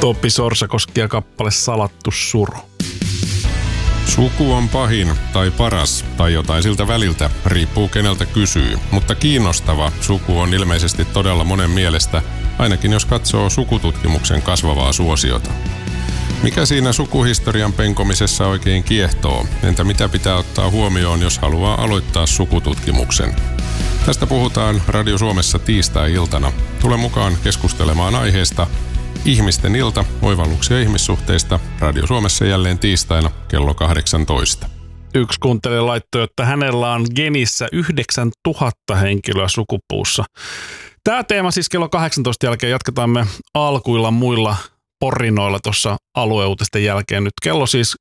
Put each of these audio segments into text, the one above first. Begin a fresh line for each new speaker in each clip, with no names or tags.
Topi Sorsakoski ja kappale Salattu suru.
Suku on pahin tai paras tai jotain siltä väliltä, riippuu keneltä kysyy. Mutta kiinnostava suku on ilmeisesti todella monen mielestä, ainakin jos katsoo sukututkimuksen kasvavaa suosiota. Mikä siinä sukuhistorian penkomisessa oikein kiehtoo? Entä mitä pitää ottaa huomioon, jos haluaa aloittaa sukututkimuksen? Tästä puhutaan Radio Suomessa tiistai-iltana. Tule mukaan keskustelemaan aiheesta. Ihmisten ilta, oivalluksia ihmissuhteista, Radio Suomessa jälleen tiistaina kello 18.
Yksi kuuntelija laittoi, että hänellä on genissä 9000 henkilöä sukupuussa. Tämä teema siis kello 18 jälkeen jatketaan me alkuilla muilla porinoilla tuossa alueuutisten jälkeen. Nyt kello siis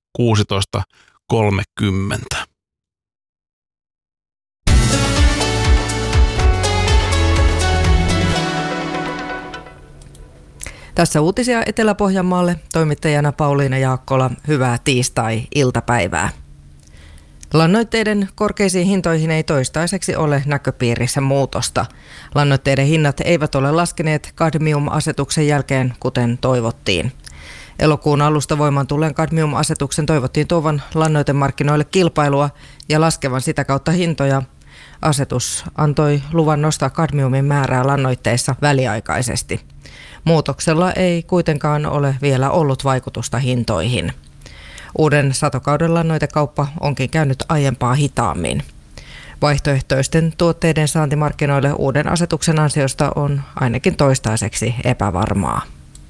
16.30.
Tässä uutisia Etelä-Pohjanmaalle, toimittajana Pauliina Jaakkola. Hyvää tiistai-iltapäivää. Lannoitteiden korkeisiin hintoihin ei toistaiseksi ole näköpiirissä muutosta. Lannoitteiden hinnat eivät ole laskeneet kadmium-asetuksen jälkeen, kuten toivottiin. Elokuun alusta voimaan tulleen kadmium-asetuksen toivottiin tuovan lannoitemarkkinoille kilpailua ja laskevan sitä kautta hintoja. Asetus antoi luvan nostaa kadmiumin määrää lannoitteissa väliaikaisesti. Muutoksella ei kuitenkaan ole vielä ollut vaikutusta hintoihin. Uuden satokauden lannoitekauppa onkin käynyt aiempaa hitaammin. Vaihtoehtoisten tuotteiden saanti markkinoille uuden asetuksen ansiosta on ainakin toistaiseksi epävarmaa.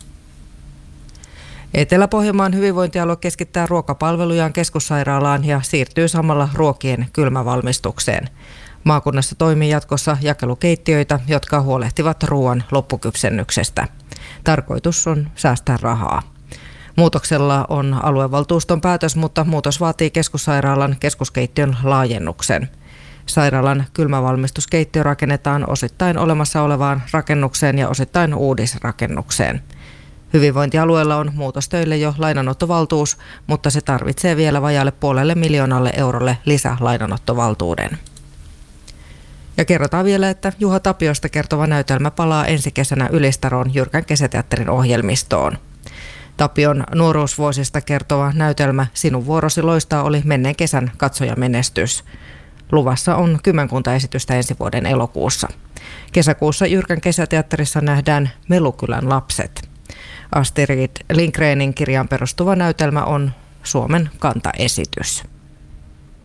Etelä-Pohjanmaan hyvinvointialue keskittää ruokapalvelujaan keskussairaalaan ja siirtyy samalla ruokien kylmävalmistukseen. Maakunnassa toimii jatkossa jakelukeittiöitä, jotka huolehtivat ruoan loppukypsennyksestä. Tarkoitus on säästää rahaa. Muutoksella on aluevaltuuston päätös, mutta muutos vaatii keskussairaalan keskuskeittiön laajennuksen. Sairaalan kylmävalmistuskeittiö rakennetaan osittain olemassa olevaan rakennukseen ja osittain uudisrakennukseen. Hyvinvointialueella on muutostöille jo lainanottovaltuus, mutta se tarvitsee vielä vajaalle 500 000 eurolle lisälainanottovaltuuden. Ja kerrotaan vielä, että Juha Tapiosta kertova näytelmä palaa ensi kesänä Ylistaron Jyrkän kesäteatterin ohjelmistoon. Tapion nuoruusvuosista kertova näytelmä Sinun vuorosi loistaa oli menneen kesän katsojamenestys. Luvassa on 10 esitystä ensi vuoden elokuussa. Kesäkuussa Jyrkän kesäteatterissa nähdään Melukylän lapset. Astrid Lindgrenin kirjaan perustuva näytelmä on Suomen kantaesitys.